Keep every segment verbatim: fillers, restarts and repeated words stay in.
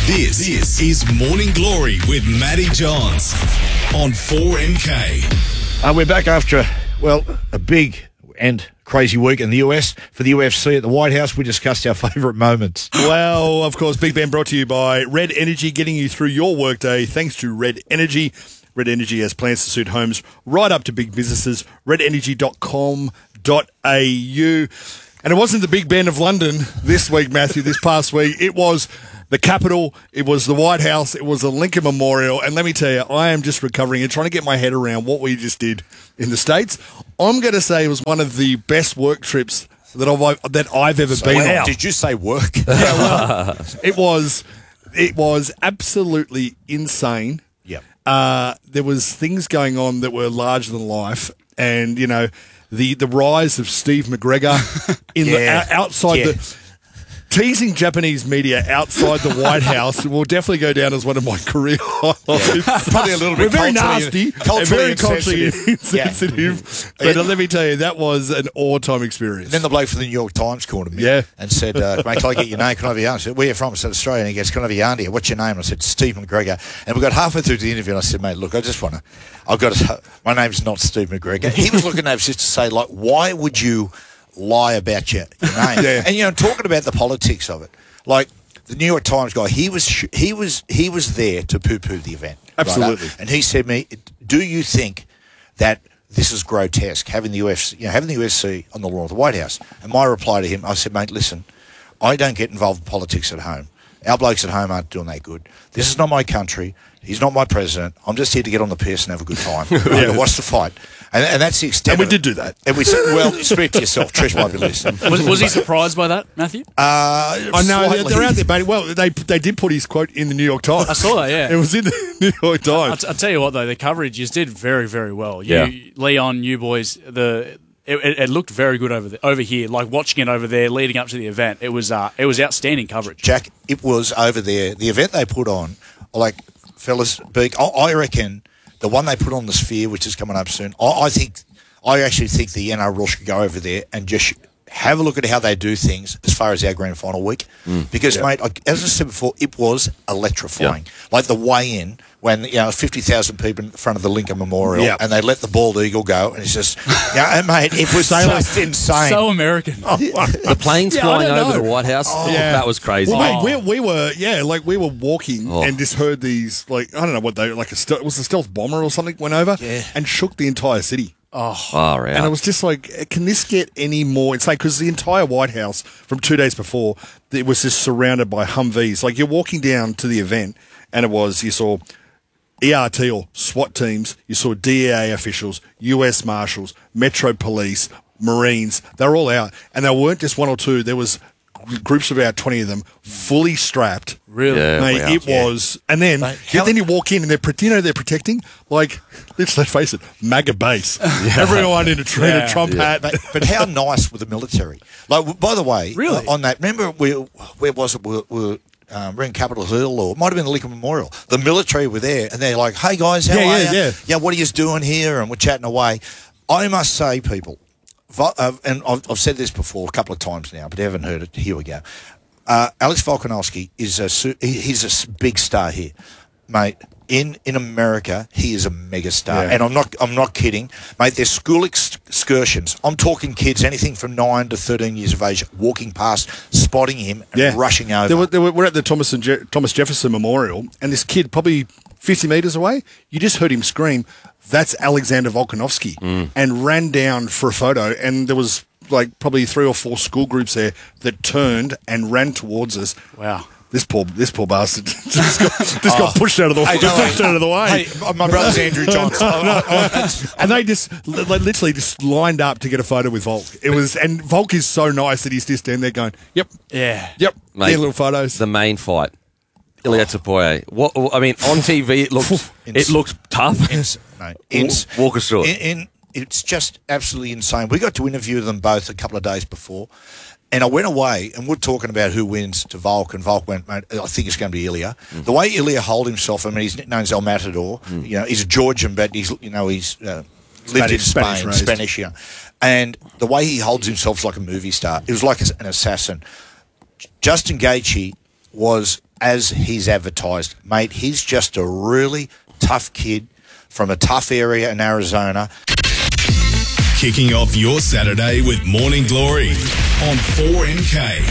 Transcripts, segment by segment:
This, this is Morning Glory with Matty Johns on four M K. Uh, we're back after, well, a big and crazy week in the U S. For the U F C at the White House, we discussed our favourite moments. Well, of course, Big Ben brought to you by Red Energy, getting you through your workday thanks to Red Energy. Red Energy has plans to suit homes right up to big businesses. red energy dot com dot a u. And it wasn't the Big Ben of London this week, Matthew, this past week. It was the Capitol, it was the White House, it was the Lincoln Memorial. And let me tell you, I am just recovering and trying to get my head around what we just did in the States. I'm going to say it was one of the best work trips that I've, that I've ever So, been wow. on. Did you say work? Yeah, well, it was, it was absolutely insane. Yep. Uh, there was things going on that were larger than life, and you know the the rise of Steve McGregor in Yeah. the, outside Yeah. the teasing Japanese media outside the White House will definitely go down as one of my career highlights. Probably a little bit We're very culturally- nasty, culturally and very insensitive. culturally insensitive. But uh, let me tell you, that was an all-time experience. And then the bloke from the New York Times called me Yeah. and said, uh, mate, can I get your name? Can I have your aunt? I said, where are you from? I said, Australia. And he goes, can I have your aunt here? What's your name? And I said, Steve McGregor. And we got halfway through the interview and I said, mate, look, I just want to, I've got to, my name's not Steve McGregor. He was looking over just to say, like, why would you lie about your, your name? Yeah. And, you know, talking about the politics of it, like, the New York Times guy, he was sh- he was he was there to poo-poo the event. Absolutely. Right? And he said to me, do you think that this is grotesque, having the U F C, you know, having the U F C on the lawn of the White House? And my reply to him, I said, mate, listen, I don't get involved in politics at home. Our blokes at home aren't doing that good. This is not my country. He's not my president. I'm just here to get on the piss and have a good time. Right? Yeah. Watch the fight. And, and that's the extent And we of it. did do that. And we said, well, speak to yourself. Trish might be listening. Was, was he surprised by that, Matthew? Uh, I know they're, slightly. they're out there, mate. Well, they they did put his quote in the New York Times. I saw that, yeah. It was in the New York I'll, Times. t- I'll tell you what, though, the coverage you did very, very well. You, Yeah. Leon, you boys, the it, it, it looked very good over the, over here. Like watching it over there, leading up to the event, it was uh, it was outstanding coverage. Jack, it was over there. The event they put on, like, fellas, Beak, I, I reckon the one they put on the Sphere, which is coming up soon, I, I think, I actually think the N R L should go over there and just have a look at how they do things as far as our grand final week. Because, mate, I, as I said before, it was electrifying. Like the weigh-in when, you know, fifty thousand people in front of the Lincoln Memorial Yep. and they let the bald eagle go and it's just, yeah, mate, it was just insane. So American. The planes Yeah, I flying don't over know. the White House, Yeah. that was crazy. Well, mate, we, we were, yeah, like we were walking Oh. and just heard these, like, I don't know what they, like a, stealth, was a stealth bomber or something went over Yeah. and shook the entire city. Far out. And it was just like, can this get any more? It's like, because the entire White House from two days before, it was just surrounded by Humvees. Like, you're walking down to the event, and it was, you saw E R T or SWAT teams, you saw D E A officials, U S Marshals, Metro Police, Marines. They're all out. And they weren't just one or two. There was groups of about twenty of them fully strapped. Really? Yeah. Mate, wow. it was, and then Mate, yeah, how- then you walk in and they're, pro- you know, they're protecting, like, let's, let's face it, MAGA base. Everyone in a, tra- in a Yeah. Trump hat. But, but how nice were the military? Like, w- by the way, Really? uh, on that, remember we, where was it? We were, we were, um, we're in Capitol Hill, or it might have been the Lincoln Memorial. The military were there, and they're like, "Hey guys, how Yeah, are yeah, you? yeah. yeah, what are you doing here?" And we're chatting away. I must say, people, Vo- uh, and I've, I've said this before a couple of times now, but you haven't heard it. Here we go. Uh, Alex Volkanovski is a su- he- he's a s- big star here, mate. In in America, he is a mega star, Yeah. and I'm not I'm not kidding, mate. There's school ex- excursions. I'm talking kids, anything from nine to thirteen years of age, walking past, spotting him, and Yeah. rushing over. There were, there were, we're at the Thomas, and Je- Thomas Jefferson Memorial, and this kid, probably fifty metres away, you just heard him scream, "That's Alexander Volkanovski," and ran down for a photo, and there was like probably three or four school groups there that turned and ran towards us. Wow. This poor, this poor bastard just got, just got pushed out of the way. Hey, don't pushed out of the way. Hey, my brother's Andrew Johnson. And they just li- like, literally just lined up to get a photo with Volk. It was, and Volk is so nice that he's just down there going, "Yep, Yeah. yep," Mate, their little photos. The main fight. Ilya Tapoye. What I mean, on T V it looks it looks tough. Ins- mate, ins- Walk us through it. In, in, it's just absolutely insane. We got to interview them both a couple of days before, and I went away and we're talking about who wins to Volk, and Volk went, mate, I think it's going to be Ilya. Mm. The way Ilya hold himself, I mean, his nickname's El Matador. Mm. You know, he's a Georgian, but he's you know he's uh, lived in Spanish- Spain, Spanish raised. Spanish, you know, and the way he holds himself is like a movie star. It was like an assassin. Justin Gaethje was as he's advertised. Mate, he's just a really tough kid from a tough area in Arizona. Kicking off your Saturday with Morning Glory on four M K.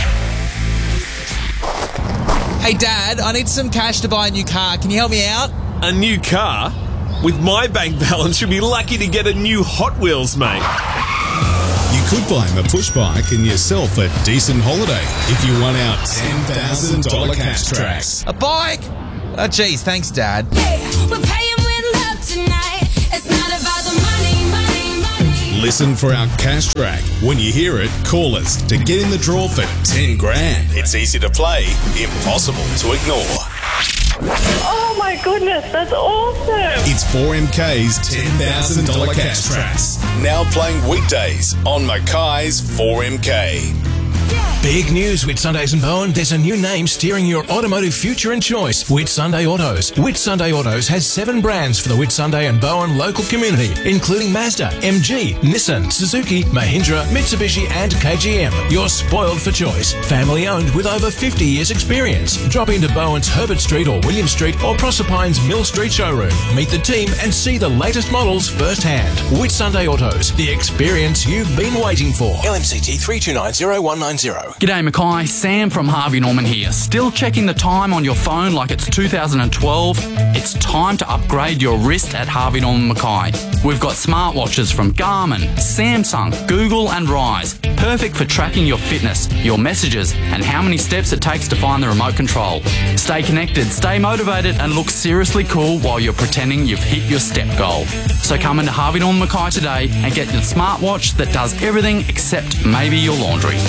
Hey, Dad, I need some cash to buy a new car. Can you help me out? A new car? With my bank balance, you'll be lucky to get a new Hot Wheels, mate. You could buy him a push bike and yourself a decent holiday if you won out ten thousand dollars cash tracks. A bike? Oh, geez, thanks, Dad. Hey, we're paying with love tonight. It's not about the money, money, money. Listen for our cash track. When you hear it, call us to get in the draw for ten grand. It's easy to play, impossible to ignore. Oh my goodness, that's awesome. It's four M K's ten thousand dollars cash tracks. Now playing weekdays on Mackay's four M K. Big news, Whitsundays and Bowen. There's a new name steering your automotive future and choice. Whitsunday Autos. Whitsunday Autos has seven brands for the Whitsunday and Bowen local community, including Mazda, M G, Nissan, Suzuki, Mahindra, Mitsubishi and K G M. You're spoiled for choice. Family owned with over fifty years experience. Drop into Bowen's Herbert Street or William Street or Proserpine's Mill Street showroom. Meet the team and see the latest models firsthand. Whitsunday Autos. The experience you've been waiting for. L M C T three two nine zero one nine zero. G'day Mackay, Sam from Harvey Norman here. Still checking the time on your phone like it's two thousand twelve? It's time to upgrade your wrist at Harvey Norman Mackay. We've got smartwatches from Garmin, Samsung, Google and Rise. Perfect for tracking your fitness, your messages and how many steps it takes to find the remote control. Stay connected, stay motivated and look seriously cool while you're pretending you've hit your step goal. So come into Harvey Norman Mackay today and get the smartwatch that does everything except maybe your laundry.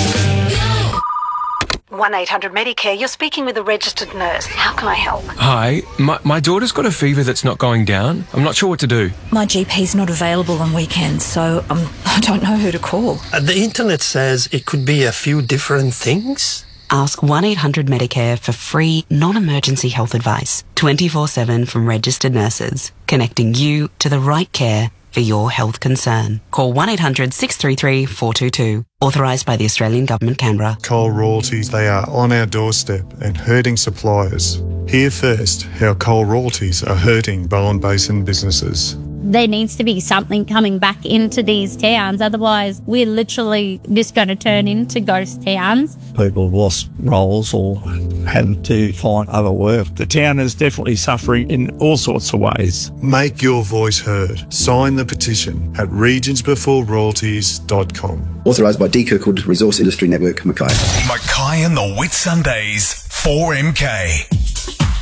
one eight hundred Medicare, you're speaking with a registered nurse. How can I help? Hi, my, my daughter's got a fever that's not going down. I'm not sure what to do. My G P's not available on weekends, so um, I don't know who to call. Uh, the internet says it could be a few different things. Ask one eight hundred Medicare for free, non-emergency health advice, twenty-four seven from registered nurses, connecting you to the right care for your health concern. Call one eight hundred six three three four two two. Authorised by the Australian Government, Canberra. Coal royalties, they are on our doorstep and hurting suppliers. Hear first how coal royalties are hurting Bowen Basin businesses. There needs to be something coming back into these towns, otherwise we're literally just going to turn into ghost towns. People have lost roles or had to find other work. The town is definitely suffering in all sorts of ways. Make your voice heard. Sign the petition at regions before royalties dot com. Authorised by D. Kirkwood Resource Industry Network, Mackay. Mackay and the Whitsundays, four M K.